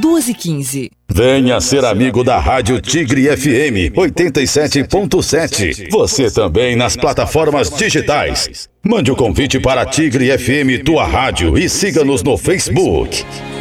1215. Venha ser amigo da Rádio Tigre FM 87.7. Você também nas plataformas digitais. Mande o convite para Tigre FM Tua Rádio e siga-nos no Facebook.